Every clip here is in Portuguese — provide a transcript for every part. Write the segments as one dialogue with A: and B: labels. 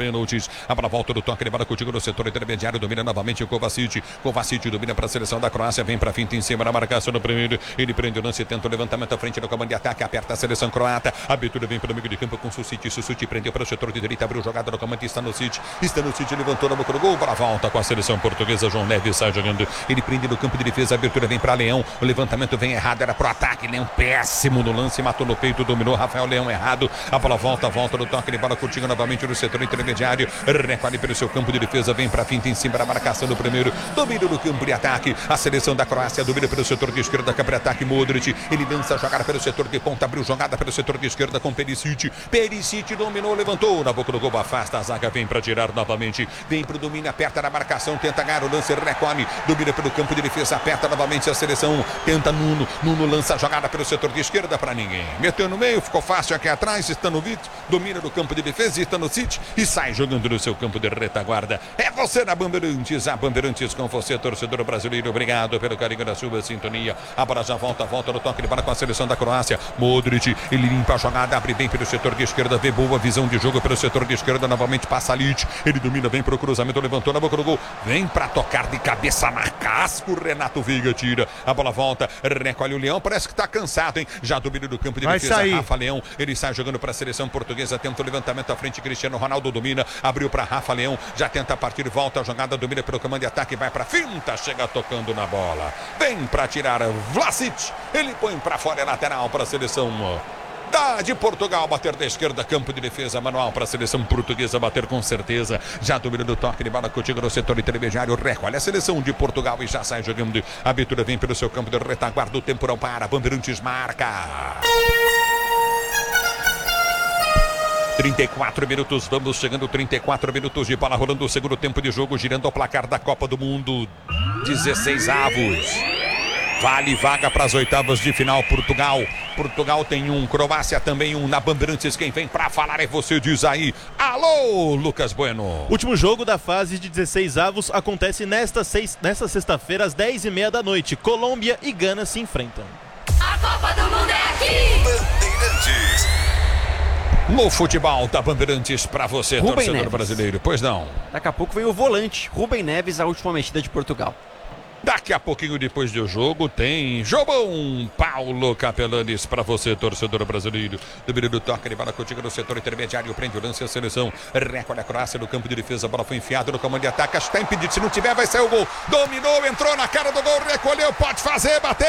A: pênaltis. A bola volta do toque, levada contigo no setor intermediário, domina novamente o Kovacic. Kovacic domina para a seleção da Croácia, vem para a finta em cima da marcação no primeiro. Ele prende o lance, tenta o levantamento à frente do comando de ataque, aperta a seleção croata. A abertura vem pelo meio de campo com o Susic. Susic prendeu para o setor de direita, abriu jogada no comando, está no City, levantou na boca do gol, para a volta com a seleção portuguesa. João Neves sai jogando, ele prende no campo de defesa, a abertura vem para Leão, o levantamento vem errado, era pro ataque, Leão péssimo no lance, matou no peito, dominou, Rafael Leão errado, a bola volta no toque, de bola curtinho novamente no setor intermediário, recolhe pelo seu campo de defesa, vem para a finta em cima da marcação do primeiro, domina no campo de ataque, a seleção da Croácia domina pelo setor de esquerda, campo de ataque, Modric, ele lança a jogada pelo setor de ponta, abriu jogada pelo setor de esquerda com Perisic dominou, levantou na boca do gol, afasta a zaga, vem para tirar novamente, vem pro domínio, aperta na marcação, tenta ganhar o lance, recolhe, domina pelo campo de defesa, aperta novamente a seleção, tenta Nuno lança a jogada pelo setor de esquerda para ninguém, meteu no meio, ficou fácil aqui atrás, Stanovic, domina no campo de defesa, Stanovic e sai jogando no seu campo de retaguarda. É você na Bandeirantes, a Bandeirantes com você, torcedor brasileiro, obrigado pelo carinho da sua sintonia. A bola já volta no toque de bola com a seleção da Croácia, Modric, ele limpa a jogada, abre bem pelo setor de esquerda, vê boa visão de jogo pelo setor de esquerda, novamente passa Lic, ele domina, vem pro cruzamento, levantou na boca do gol, vem pra tocar de cabeça na casco, Renato Veiga tira, a bola volta, recolhe o Leão, parece que tá cansado, hein? Já domina do campo de defesa, Rafa Leão, ele sai jogando pra seleção portuguesa, tenta o levantamento à frente, Cristiano Ronaldo domina, abriu pra Rafa Leão, já tenta partir, volta a jogada, domina pelo comando de ataque, vai pra finta, chega tocando na bola, vem pra tirar Vlasic, ele põe pra fora, é lateral pra seleção de Portugal, bater da esquerda, campo de defesa, manual para a seleção portuguesa, bater com certeza, já domina do toque de bola contigo no setor intermediário, recolhe a seleção de Portugal e já sai jogando, a abertura vem pelo seu campo de retaguarda, o tempo não para, Bandeirantes marca. 34 minutos, vamos chegando, 34 minutos de bola rolando o segundo tempo de jogo, girando ao placar da Copa do Mundo, 16 avos. Vale vaga para as oitavas de final, Portugal tem um, Croácia também um, na Bandeirantes quem vem para falar é você, diz aí, alô, Lucas Bueno.
B: Último jogo da fase de 16 avos acontece nesta sexta-feira às 10h30 da noite, Colômbia e Gana se enfrentam.
C: A Copa do Mundo é aqui!
A: Bandeirantes. No futebol da Bandeirantes para você,
D: Rubem
A: torcedor
D: Neves.
A: Brasileiro, pois não.
D: Daqui a pouco vem o volante, Rubem Neves, a última mexida de Portugal.
A: Daqui a pouquinho depois do jogo tem Jobão Paulo Capelanes para você, torcedor brasileiro. Domínio do toque, ele bola contigo no setor intermediário, prende o lance a seleção, recolhe a Croácia no campo de defesa, a bola foi enfiada no comando de ataque, está impedido, se não tiver vai sair o gol, dominou, entrou na cara do gol, recolheu, pode fazer, bateu,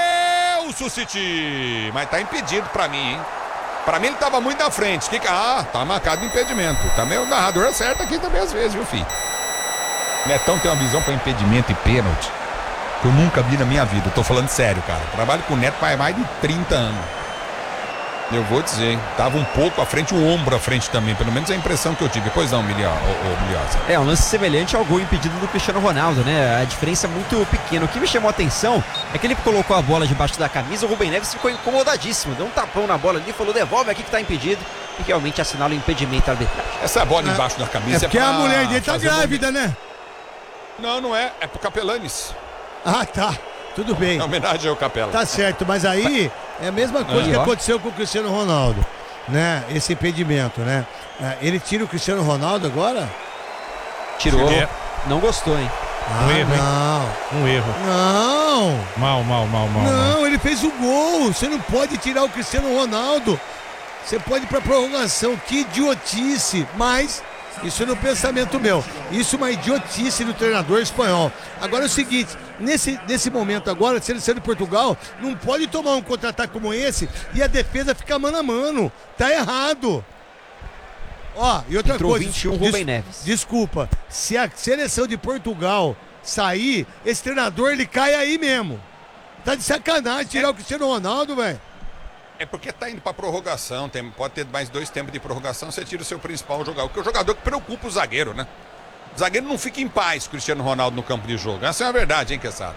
A: Susic, mas tá impedido para mim, hein? Pra mim ele tava muito na frente, tá marcado impedimento, também o narrador acerta aqui também às vezes, viu, filho? Netão tem uma visão para impedimento e pênalti que eu nunca vi na minha vida. Eu tô falando sério, cara. Trabalho com o Neto faz mais de 30 anos. Eu vou dizer, hein? Tava um pouco à frente, um ombro à frente também. Pelo menos a impressão que eu tive. Pois não, Milhosa.
D: É um lance semelhante ao gol impedido do Cristiano Ronaldo, né? A diferença é muito pequena. O que me chamou a atenção é que ele colocou a bola debaixo da camisa, o Rubem Neves ficou incomodadíssimo. Deu um tapão na bola ali, falou, devolve aqui que tá impedido. E realmente assinala o impedimento da arbitragem.
A: Essa bola embaixo da camisa
E: porque a mulher dele tá grávida, né?
A: Não é. É pro Capelanes.
E: Ah, tá. Tudo bem.
A: É homenagem ao Capela.
E: Tá certo, mas aí é a mesma coisa que aconteceu com o Cristiano Ronaldo, né? Esse impedimento, né? Ele tira o Cristiano Ronaldo agora?
D: Tirou. Não gostou, hein?
B: Um erro, hein?
E: Não.
B: Um erro.
E: Não.
B: Mal.
E: Não, ele fez o gol. Você não pode tirar o Cristiano Ronaldo. Você pode ir pra prorrogação. Que idiotice. Mas isso é no pensamento meu. Isso é uma idiotice do treinador espanhol. Agora é o seguinte, nesse momento agora, a seleção de Portugal não pode tomar um contra-ataque como esse e a defesa ficar mano a mano. Tá errado. Ó, e outra
D: Entrou
E: coisa.
D: 21 Rubem Neves.
E: Desculpa, se a seleção de Portugal sair, esse treinador ele cai aí mesmo. Tá de sacanagem tirar o Cristiano Ronaldo, velho.
A: É porque tá indo pra prorrogação, pode ter mais 2 tempos de prorrogação, você tira o seu principal jogador, porque o jogador que preocupa o zagueiro, né? O zagueiro não fica em paz, Cristiano Ronaldo, no campo de jogo. Essa é a verdade, hein, Quesada?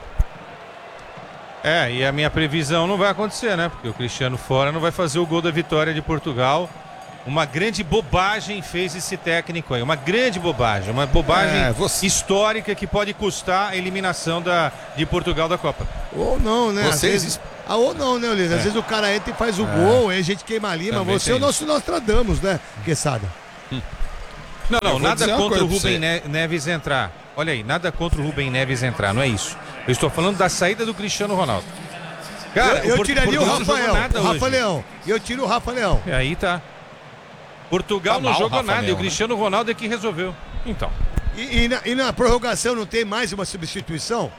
F: E a minha previsão não vai acontecer, né? Porque o Cristiano fora não vai fazer o gol da vitória de Portugal. Uma grande bobagem fez esse técnico aí, uma grande bobagem, histórica que pode custar a eliminação de Portugal da Copa.
E: Ou não, né? Ou não, né, Olívio? Às vezes o cara entra e faz o gol, aí a gente queima ali, mas você é o nosso Nostradamus, né, Quesada?
F: Não, nada contra o Rubem Neves entrar. Olha aí, nada contra o Rubem Neves entrar, não é isso. Eu estou falando da saída do Cristiano Ronaldo.
E: Cara, eu tiraria o Rafa Leão. E eu tiro o Rafa Leão.
F: E aí tá. Portugal não jogou nada e o Cristiano Ronaldo é que resolveu. Então.
E: E na prorrogação não tem mais uma substituição?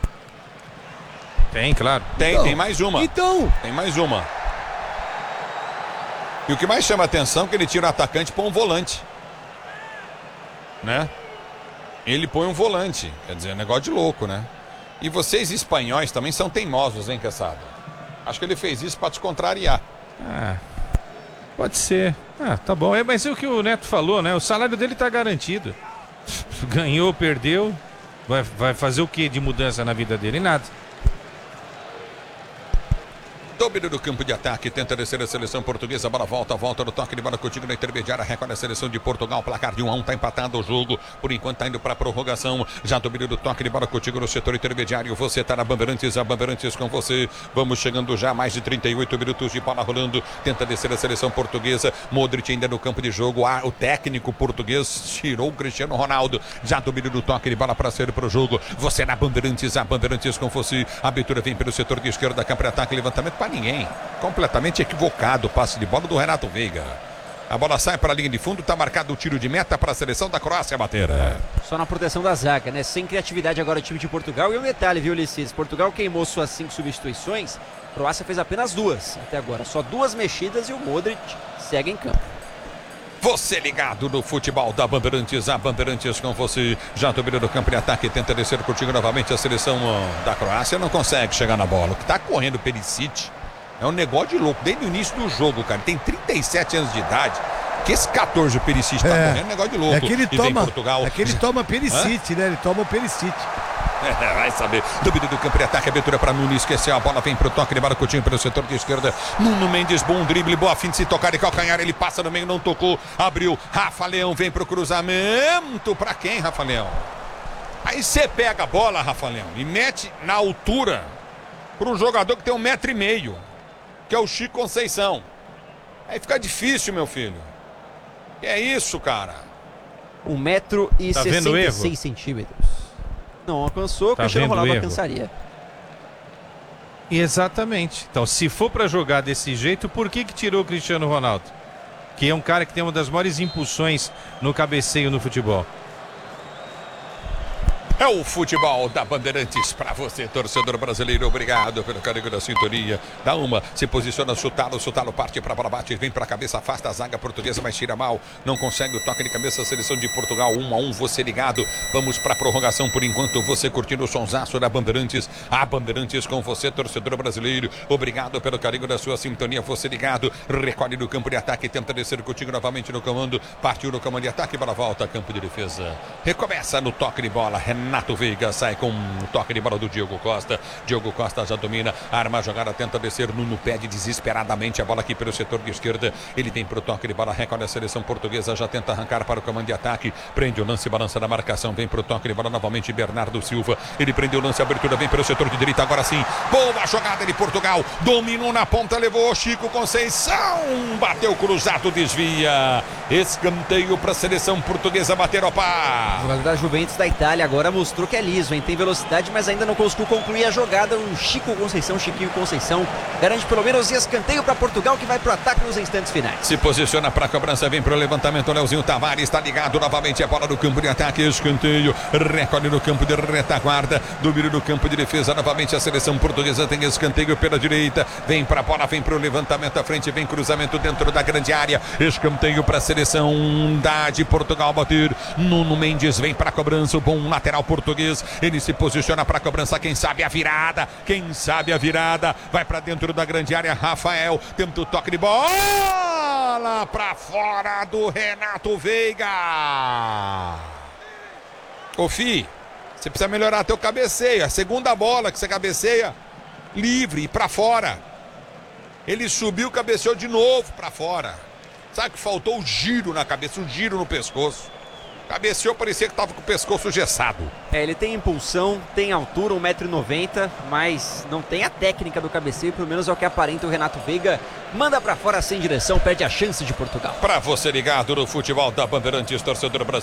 F: Tem, claro.
A: Tem mais uma.
E: Então.
A: Tem mais uma. E o que mais chama a atenção é que ele tira o atacante e põe um volante. Né? Ele põe um volante. Quer dizer, é um negócio de louco, né? E vocês espanhóis também são teimosos, hein, Quesada? Acho que ele fez isso para te contrariar.
F: Pode ser. Tá bom. Mas é o que o Neto falou, né? O salário dele tá garantido. Ganhou, perdeu. Vai fazer o que de mudança na vida dele? Nada.
A: Domínio do campo de ataque, tenta descer a seleção portuguesa, bola volta no toque de bola contigo na intermediária, recolhe a seleção de Portugal, placar de 1-1, tá empatado o jogo, por enquanto tá indo pra prorrogação, já domínio do toque de bola contigo no setor intermediário, você tá na Bandeirantes, a Bandeirantes com você, vamos chegando já a mais de 38 minutos de bola rolando, tenta descer a seleção portuguesa, Modric ainda no campo de jogo, o técnico português tirou o Cristiano Ronaldo, já domínio do toque de bola para ser pro jogo, você na Bandeirantes, a Bandeirantes com você, a abertura vem pelo setor de esquerda, campo de ataque, levantamento para ninguém, completamente equivocado o passe de bola do Renato Veiga. A bola sai para a linha de fundo, está marcado o tiro de meta para a seleção da Croácia bater.
D: Só na proteção da zaga, né? Sem criatividade agora o time de Portugal. E um detalhe, viu, Ulisses? Portugal queimou suas 5 substituições, a Croácia fez apenas 2 até agora. Só 2 mexidas e o Modric segue em campo.
A: Você ligado no futebol da Bandeirantes, a Bandeirantes com você, já domina do campo de ataque, tenta descer contigo novamente a seleção da Croácia, não consegue chegar na bola. O que está correndo o Perisic é um negócio de louco, desde o início do jogo, cara, tem 37 anos de idade, que esse 14 o Perisic está correndo é um negócio de louco.
E: É que ele toma,
A: Portugal.
E: É que ele toma Perisic, né? Ele toma o Perisic.
A: Vai saber. Domínio do campo de ataque, abertura para Nunes, esqueceu a bola, vem pro toque de bola, Coutinho pelo setor de esquerda. Nuno Mendes, bom drible, boa fim de se tocar de calcanhar, ele passa no meio, não tocou, abriu. Rafa Leão vem pro cruzamento. Para quem, Rafa Leão? Aí você pega a bola, Rafa Leão, e mete na altura para um jogador que tem 1,5 m, que é o Chico Conceição. Aí fica difícil, meu filho. Que é isso, cara?
D: 1,66 m. Não alcançou, o Cristiano Ronaldo alcançaria.
F: Exatamente. Então, se for para jogar desse jeito, por que tirou o Cristiano Ronaldo? Que é um cara que tem uma das maiores impulsões no cabeceio no futebol.
A: É o futebol da Bandeirantes para você, torcedor brasileiro. Obrigado pelo carinho da sintonia. Dá uma, se posiciona, o Sutalo parte para a bola, bate, vem para a cabeça, afasta a zaga portuguesa, mas tira mal. Não consegue o toque de cabeça, a seleção de Portugal, 1-1, você ligado. Vamos para a prorrogação por enquanto, você curtindo o sonsaço da Bandeirantes. A Bandeirantes com você, torcedor brasileiro. Obrigado pelo carinho da sua sintonia, você ligado. Recolhe no campo de ataque, tenta descer contigo novamente no comando. Partiu no comando de ataque, bola volta, campo de defesa. Recomeça no toque de bola, Renato Veiga sai com o toque de bola do Diogo Costa. Diogo Costa já domina, arma a jogada, tenta descer, Nuno pede desesperadamente a bola aqui pelo setor de esquerda. Ele vem para o toque de bola, recolhe a seleção portuguesa, já tenta arrancar para o comando de ataque. Prende o lance, balança da marcação, vem para o toque de bola novamente Bernardo Silva. Ele prende o lance, abertura, vem pelo setor de direita, agora sim. Boa jogada de Portugal, dominou na ponta, levou Chico Conceição. Bateu cruzado, desvia. Escanteio para a seleção portuguesa bater ao par.
D: O jogador da Juventus da Itália agora mostrou que é liso, hein? Tem velocidade, mas ainda não conseguiu concluir a jogada. O Chiquinho Conceição garante pelo menos escanteio para Portugal, que vai pro ataque nos instantes finais.
A: Se posiciona para a cobrança, vem pro levantamento, Leozinho Tavares está ligado novamente, a bola no campo de ataque, escanteio, recolhe no campo de retaguarda, domínio no campo de defesa, novamente a seleção portuguesa tem escanteio pela direita, vem para a bola, vem pro levantamento à frente, vem cruzamento dentro da grande área, escanteio para a seleção de Portugal bater. Nuno Mendes vem para a cobrança, o bom lateral português, ele se posiciona para a cobrança, quem sabe a virada, vai para dentro da grande área, Rafael tenta o toque de bola para fora do Renato Veiga. Ô Fi, você precisa melhorar teu cabeceio, a segunda bola que você cabeceia livre e para fora, ele subiu, cabeceou de novo para fora. Sabe que faltou o giro na cabeça, o giro no pescoço. Cabeceou, parecia que tava com o pescoço engessado.
D: Ele tem impulsão, tem altura, 1,90 m, mas não tem a técnica do cabeceio, pelo menos é o que aparenta o Renato Veiga. Manda pra fora sem direção, perde a chance de Portugal.
A: Pra você ligado no futebol da Bandeirantes, torcedor brasileiro.